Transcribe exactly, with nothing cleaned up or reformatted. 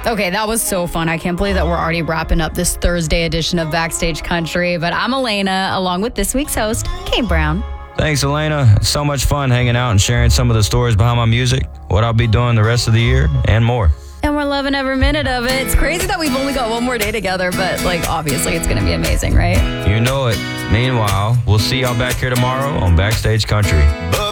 Okay, that was so fun. I can't believe that we're already wrapping up this Thursday edition of Backstage Country. But I'm Elena, along with this week's host, Kate Brown. Thanks, Elena. It's so much fun hanging out and sharing some of the stories behind my music, what I'll be doing the rest of the year, and more. And we're loving every minute of it. It's crazy that we've only got one more day together, but like obviously it's going to be amazing, right? You know it. Meanwhile, we'll see y'all back here tomorrow on Backstage Country.